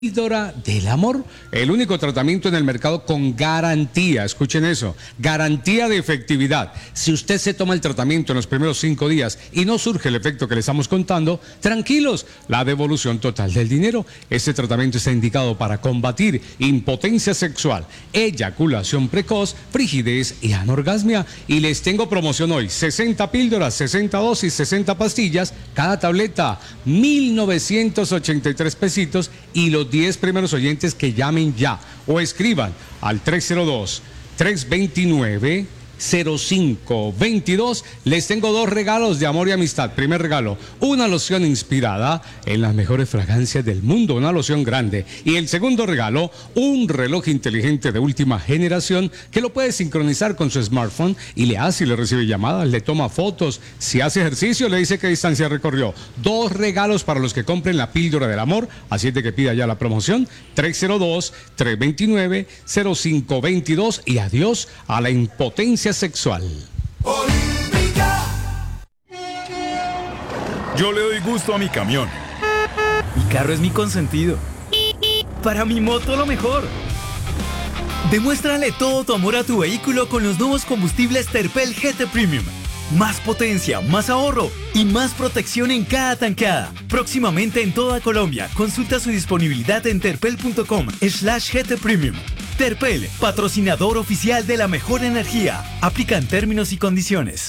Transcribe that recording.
Píldora del amor, el único tratamiento en el mercado con garantía, escuchen eso, garantía de efectividad. Si usted se toma el tratamiento en los primeros 5 días y no surge el efecto que le estamos contando, tranquilos, la devolución total del dinero. Este tratamiento está indicado para combatir impotencia sexual, eyaculación precoz, frigidez y anorgasmia. Y les tengo promoción hoy, 60 píldoras, 60 dosis, 60 pastillas, cada tableta, 1,983 pesitos, y los 10 primeros oyentes que llamen ya o escriban al 302-329-0522. Les tengo 2 regalos de amor y amistad. Primer regalo, una loción inspirada en las mejores fragancias del mundo, una loción grande. Y el segundo regalo, un reloj inteligente de última generación que lo puede sincronizar con su smartphone y le hace y le recibe llamadas, le toma fotos. Si hace ejercicio, le dice qué distancia recorrió. 2 regalos para los que compren la píldora del amor. Así es de que pida ya la promoción. 302-329-0522 y adiós a la impotencia sexual. Olímpica. Yo le doy gusto a mi camión. Mi carro es mi consentido. Para mi moto lo mejor. Demuéstrale todo tu amor a tu vehículo con los nuevos combustibles Terpel GT Premium. Más potencia, más ahorro y más protección en cada tankada. Próximamente en toda Colombia. Consulta su disponibilidad en terpel.com/GT Premium. Terpel, patrocinador oficial de la mejor energía. Aplican términos y condiciones.